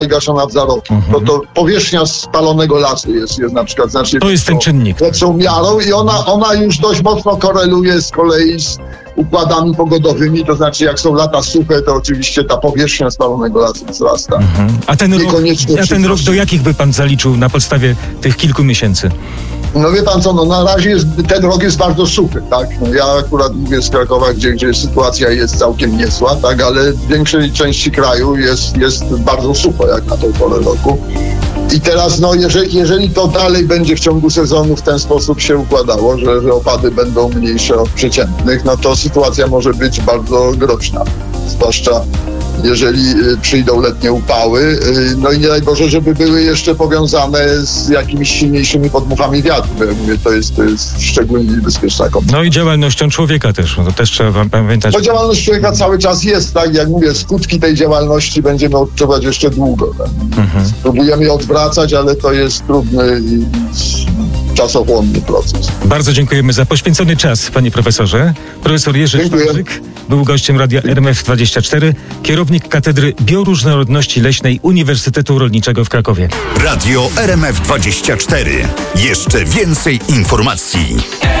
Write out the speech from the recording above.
gaszona w zaroki. To powierzchnia spalonego lasu jest na przykład znacznie... To jest ten czynnik. Lepszą miarą i ona już dość mocno koreluje z kolei z układami pogodowymi, to znaczy jak są lata suche, to oczywiście ta powierzchnia spalonego lasu wzrasta. A ten rok do jakich by pan zaliczył na podstawie tych kilku miesięcy? No wie pan co, na razie ten rok jest bardzo suchy, tak? Ja akurat mówię z Krakowa, gdzie sytuacja jest całkiem niezła, tak? Ale w większej części kraju jest bardzo sucho, jak na tą porę roku. I teraz, jeżeli to dalej będzie w ciągu sezonu w ten sposób się układało, że opady będą mniejsze od przeciętnych, no to sytuacja może być bardzo groźna. Zwłaszcza jeżeli przyjdą letnie upały, no i nie daj Boże, żeby były jeszcze powiązane z jakimiś silniejszymi podmuchami wiatru, bo jak mówię, to jest szczególnie niebezpieczna kombinacja. No i działalnością człowieka też, to też trzeba pamiętać. To działalność człowieka cały czas jest, tak, jak mówię, skutki tej działalności będziemy odczuwać jeszcze długo. Tak? Próbujemy je odwracać, ale to jest trudny i czasochłonny proces. Bardzo dziękujemy za poświęcony czas, panie profesorze. Profesor Jerzy Szwarzyk był gościem Radia RMF24, kierownik Katedry Bioróżnorodności Leśnej Uniwersytetu Rolniczego w Krakowie. Radio RMF24. Jeszcze więcej informacji.